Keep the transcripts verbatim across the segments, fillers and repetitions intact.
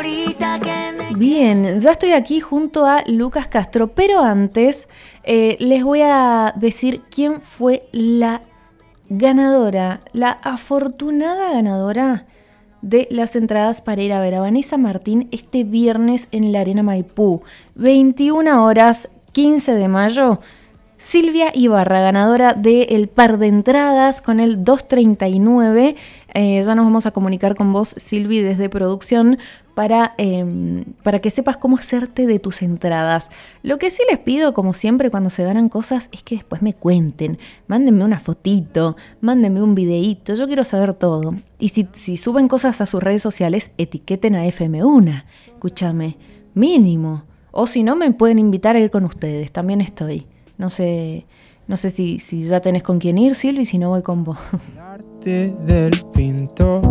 Bien, ya estoy aquí junto a Lucas Castro, pero antes eh, les voy a decir quién fue la ganadora, la afortunada ganadora de las entradas para ir a ver a Vanessa Martín este viernes en la Arena Maipú, veintiuna horas, quince de mayo. Silvia Ibarra, ganadora del par de entradas con el doscientos treinta y nueve. Eh, ya nos vamos a comunicar con vos, Silvi, desde producción para, eh, para que sepas cómo hacerte de tus entradas. Lo que sí les pido, como siempre, cuando se ganan cosas, es que después me cuenten. Mándenme una fotito, mándenme un videíto, yo quiero saber todo. Y si, si suben cosas a sus redes sociales, etiqueten a F M uno. Escúchame, mínimo. O si no, me pueden invitar a ir con ustedes, también estoy. No sé, no sé si, si ya tenés con quién ir, Silvi, si no voy con vos. El arte del pintor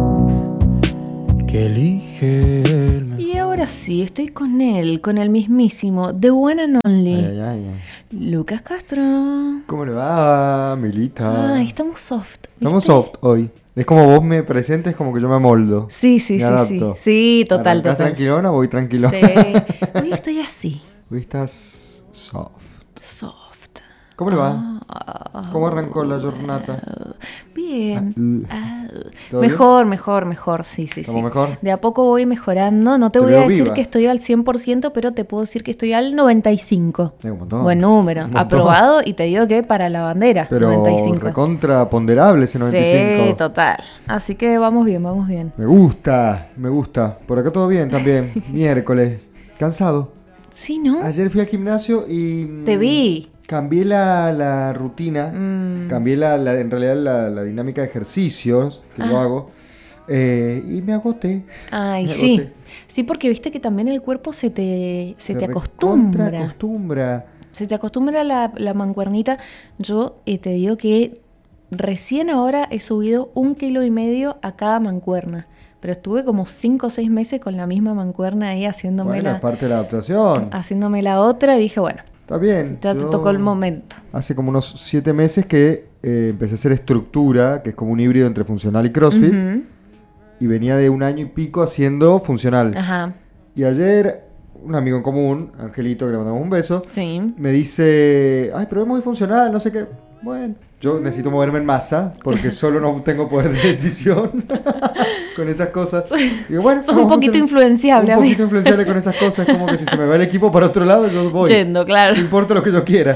que elige el mejor. Y ahora sí, estoy con él, con el mismísimo, The One and Only, Ay, ay, ay. Lucas Castro. ¿Cómo le va, Milita? Ay, estamos soft, ¿viste? Estamos soft hoy. Es como vos me presentes, como que yo me amoldo. Sí, sí, Me sí, adapto. sí. Sí, total, ¿Arrancás total. tranquilona? Voy tranquilo. Sí. Hoy estoy así, Hoy estás soft. soft. ¿Cómo le va? Ah, ¿Cómo arrancó la jornada? Bien. Ah, Ah, ¿todo bien? mejor, mejor, mejor, sí, sí, sí. ¿Estamos mejor? De a poco voy mejorando. No te, Te voy a veo decir viva. que estoy al cien por ciento, pero te puedo decir que estoy al noventa y cinco. Es un montón. Buen número. Un montón. Aprobado, y te digo que para la bandera, Pero noventa y cinco. recontra ponderable ese noventa y cinco. Sí, total. Así que vamos bien, vamos bien. Me gusta, me gusta. Por acá todo bien también. Miércoles. Cansado. Sí, ¿no? Ayer fui al gimnasio y... mm, Te vi. Cambié la, la rutina, Mm. cambié la, la- en realidad la, la dinámica de ejercicios que yo Ah. hago eh, y me agoté. Ay, Me sí. agoté. Sí, porque viste que también el cuerpo se te, se te recontra acostumbra. acostumbra. Se te acostumbra la, la mancuernita. Yo eh, te digo que recién ahora he subido un kilo y medio a cada mancuerna. Pero estuve como cinco o seis meses con la misma mancuerna ahí haciéndome, Bueno, es la, parte de la adaptación. haciéndome la otra. Y dije, bueno, Está bien. ya te Yo tocó el momento. Hace como unos siete meses que eh, empecé a hacer estructura, que es como un híbrido entre funcional y CrossFit. Ujú. Y venía de un año y pico haciendo funcional. Ajá, Y ayer, un amigo en común, Angelito, que le mandamos un beso, sí. me dice, ay, probemos muy funcional, no sé qué. Bueno, yo necesito moverme en masa porque solo no tengo poder de decisión con esas cosas. Digo, bueno, Sos un vamos a poquito hacer- influenciable, Un amigo. poquito influenciable con esas cosas. Es como que si se me va el equipo para otro lado, yo voy. Yendo, claro. No importa lo que yo quiera.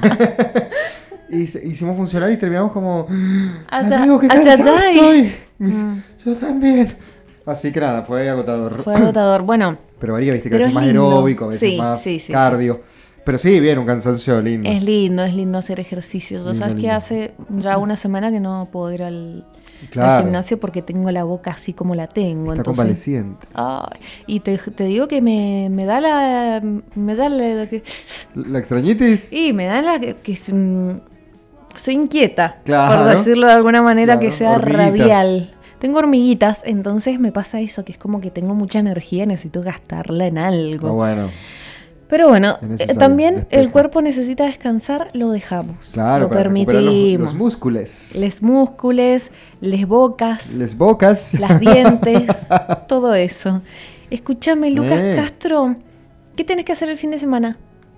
Y se- hicimos funcional y terminamos como, Asa- amigo, qué achayay. cansado estoy. Me dice, Mm. yo también. Así que nada, fue agotador. Fue agotador. Bueno, Pero varía, viste, que Pero a veces es más lindo. aeróbico, a veces Sí, más sí, sí, cardio. Pero sí, bien, un cansancio lindo. es lindo, es lindo hacer ejercicio. Yo Lindo, sabes que lindo. hace ya una semana que no puedo ir al, al Claro. gimnasio porque tengo la boca así como la tengo. Está entonces, convaleciente. ay, y te, te digo que me, me da la... Me da la... que- ¿La extrañitis? y me da la... que, que es, mm, soy inquieta, Claro. por decirlo de alguna manera, Claro, que sea hormiguitas. radial. Tengo hormiguitas, entonces me pasa eso, que es como que tengo mucha energía y necesito gastarla en algo. Ah, bueno. Pero bueno, Es eh, necesario, también despeja. el cuerpo necesita descansar, lo dejamos. Claro, lo para recuperar permitimos. los, los músculos. Les múscules, les bocas, Les bocas. las dientes, todo eso. Escúchame, Lucas Eh. Castro, ¿qué tenés que hacer el fin de semana?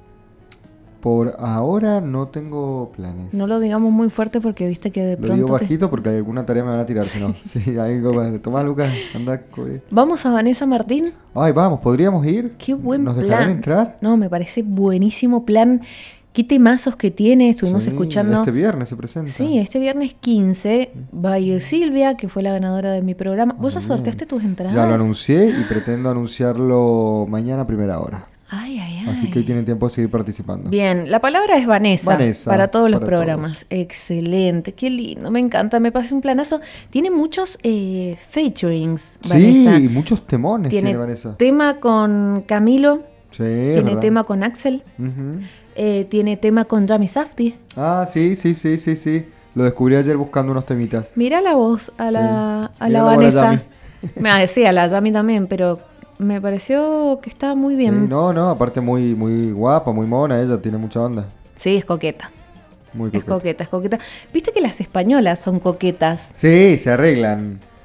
Por ahora no tengo planes. No lo digamos muy fuerte porque viste que de Lo digo pronto te- bajito porque alguna tarea me van a tirar, si no. Sí, ahí como, tomá, Lucas, anda. co- ¿Vamos a Vanessa Martín? Ay, vamos, ¿podríamos ir? Qué buen ¿Nos plan. dejarán entrar? No, me parece buenísimo plan. Qué temazos que tiene, estuvimos Sí, escuchando. Este viernes se presenta. Sí, este viernes quince va a ir Silvia, que fue la ganadora de mi programa. ¿Vos ya Muy sorteaste bien. tus entradas? Ya lo anuncié y pretendo anunciarlo mañana a primera hora. Ay, ay, ay. Así que hoy tienen tiempo de seguir participando. Bien, la palabra es Vanessa, Vanessa, para todos los para programas. todos. Excelente, qué lindo, me encanta, me parece un planazo. Tiene muchos eh, featurings, Sí, Vanessa. y muchos temones tiene, Tiene Vanessa. tema con Camilo, Sí, es tiene verdad. tema con Axel, Ujú. eh, tiene tema con Yami Safdie. Ah, sí, sí, sí, sí, sí. Lo descubrí ayer buscando unos temitas. Mirá la voz a la, Sí. a la Mirá la voz a la Vanessa. Yami. Me ah, sí, a la Yami también, pero me pareció que estaba muy bien. Sí, no, no, aparte muy, muy guapa, muy mona, ella tiene mucha onda. Sí, es coqueta. Muy Es coqueta. coqueta, es coqueta. Viste que las españolas son coquetas. Sí, se arreglan.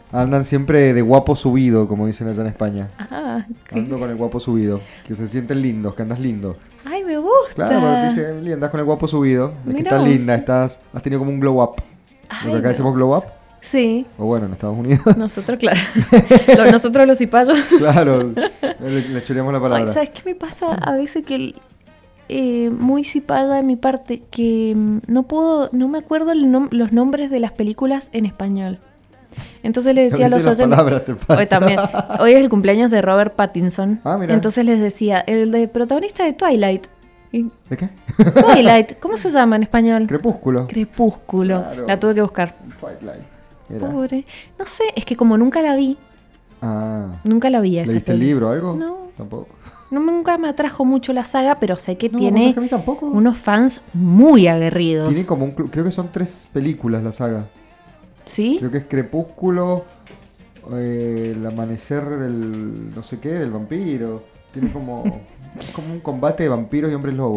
Andan siempre de guapo subido, como dicen allá en España. Ah, ¿qué? Ando con el guapo subido. Que se sienten lindos, que andas lindo. Ay, me gusta. Claro, porque dice, "Lili, andas con el guapo subido. Es que Mirá estás vos. linda, estás, has tenido como un glow up. Ay, Lo que acá me- decimos glow up. Sí, O bueno, en Estados Unidos. nosotros, claro. Lo- nosotros los cipayos. Claro, le, le choreamos la Ay, palabra. ¿sabes qué me pasa a veces que el- eh, muy cipaya de mi parte que mm, no puedo, no me acuerdo el nom- los nombres de las películas en español. Entonces les decía a los veces las oyentes, palabras te pasa. hoy también, hoy es el cumpleaños de Robert Pattinson. Ah, mira. Entonces les decía, el de protagonista de Twilight. Y, ¿De qué? Twilight, ¿cómo se llama en español? Crepúsculo. Crepúsculo. Claro. La tuve que buscar. Twilight. Era. Pobre. No sé, es que como nunca la vi, Ah. nunca la vi a esa ¿Leíste el peli. libro o algo? No. Tampoco. No, nunca me atrajo mucho la saga, pero sé que No, tiene ¿vos sabés que a mí tampoco? unos fans muy aguerridos. Tiene como un clu- creo que son tres películas la saga. ¿Sí? Creo que es Crepúsculo, eh, el amanecer del no sé qué, del vampiro. Tiene como, es como un combate de vampiros y hombres lobos.